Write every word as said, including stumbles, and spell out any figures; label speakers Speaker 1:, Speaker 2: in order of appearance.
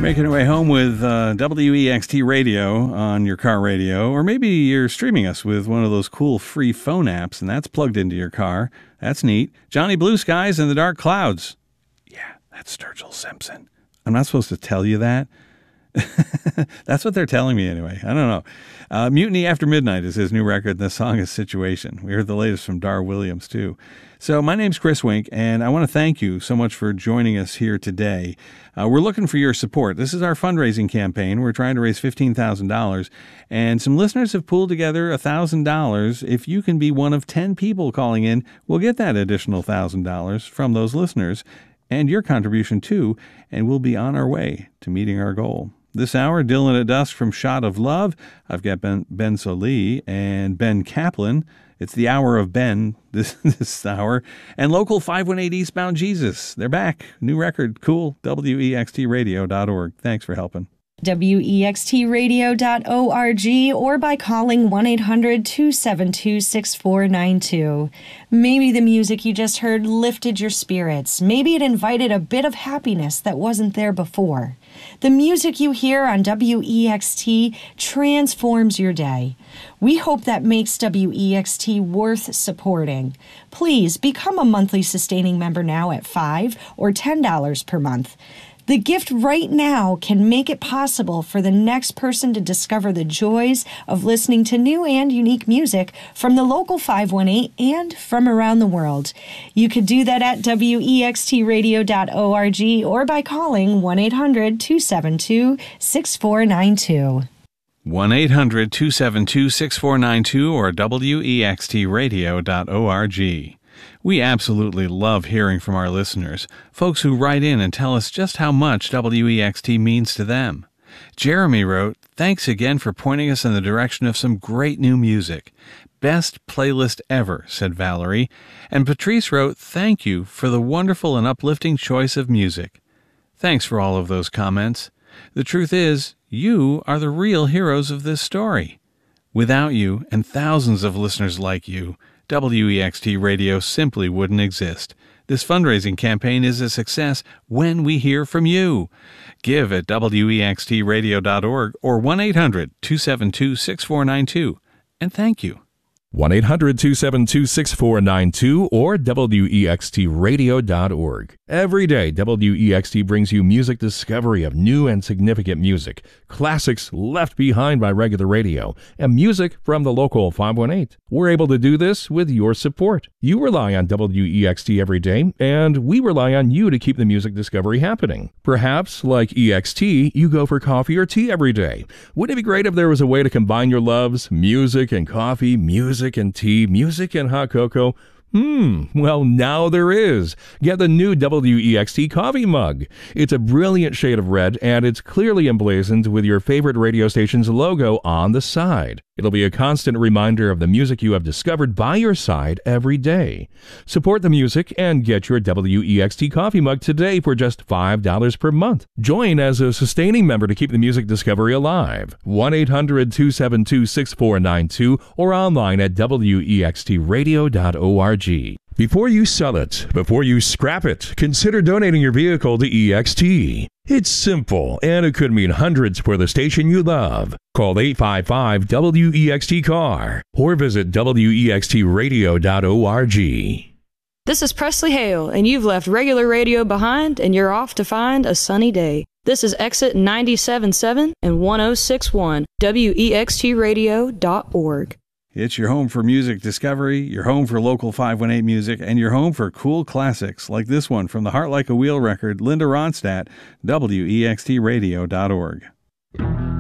Speaker 1: Making your way home with uh, W E X T Radio on your car radio, or maybe you're streaming us with one of those cool free phone apps, and that's plugged into your car. That's neat. Johnny Blue Skies and the Dark Clouds. Yeah, that's Sturgill Simpson. I'm not supposed to tell you that. That's what they're telling me anyway. I don't know. Uh, Mutiny After Midnight is his new record, and the song is Situation. We heard the latest from Dar Williams, too. So my name's Chris Wink, and I want to thank you so much for joining us here today. Uh, we're looking for your support. This is our fundraising campaign. We're trying to raise fifteen thousand dollars, and some listeners have pooled together one thousand dollars. If you can be one of ten people calling in, we'll get that additional one thousand dollars from those listeners, and your contribution, too, and we'll be on our way to meeting our goal. This hour, Dylan at Dusk from Shot of Love. I've got Ben, Ben Sollee and Ben Kaplan. It's the hour of Ben this this hour. And local five one eight Eastbound Jesus. They're back. New record. Cool. W E X T radio dot org. Thanks for helping.
Speaker 2: W E X T radio dot org or by calling one eight hundred two seven two six four nine two. Maybe the music you just heard lifted your spirits. Maybe it invited a bit of happiness that wasn't there before. The music you hear on W E X T transforms your day. We hope that makes W E X T worth supporting. Please become a monthly sustaining member now at five dollars or ten dollars per month. The gift right now can make it possible for the next person to discover the joys of listening to new and unique music from the local five one eight and from around the world. You could do that at W E X T radio dot org or by calling one eight hundred two seven two six four nine two.
Speaker 1: one eight hundred two seven two six four nine two or W E X T radio dot org. We absolutely love hearing from our listeners, folks who write in and tell us just how much W E X T means to them. Jeremy wrote, "Thanks again for pointing us in the direction of some great new music. Best playlist ever," said Valerie. And Patrice wrote, "Thank you for the wonderful and uplifting choice of music." Thanks for all of those comments. The truth is, you are the real heroes of this story. Without you, and thousands of listeners like you, W E X T Radio simply wouldn't exist. This fundraising campaign is a success when we hear from you. Give at W E X T radio dot org or one eight hundred two seven two six four nine two. And thank you.
Speaker 3: one eight hundred two seven two six four nine two or W E X T radio dot org. Every day, W E X T brings you music discovery of new and significant music, classics left behind by regular radio, and music from the local five one eight. We're able to do this with your support. You rely on W E X T every day, and we rely on you to keep the music discovery happening. Perhaps, like E X T, you go for coffee or tea every day. Wouldn't it be great if there was a way to combine your loves, music and coffee, music and tea, music and hot cocoa? Hmm, well, now there is. Get the new W E X T coffee mug. It's a brilliant shade of red, and it's clearly emblazoned with your favorite radio station's logo on the side. It'll be a constant reminder of the music you have discovered by your side every day. Support the music and get your W E X T coffee mug today for just five dollars per month. Join as a sustaining member to keep the music discovery alive. one eight hundred two seven two six four nine two or online at W E X T radio dot org. Before you sell it, before you scrap it, consider donating your vehicle to E X T. It's simple, and it could mean hundreds for the station you love. Call eight five five W E X T C A R or visit W E X T radio dot org.
Speaker 4: This is Presley Hale, and you've left regular radio behind, and you're off to find a sunny day. This is Exit ninety-seven point seven and one oh six point one, W E X T radio dot org.
Speaker 1: It's your home for music discovery, your home for local five one eight music, and your home for cool classics like this one from the Heart Like a Wheel record, Linda Ronstadt, W E X T radio dot org.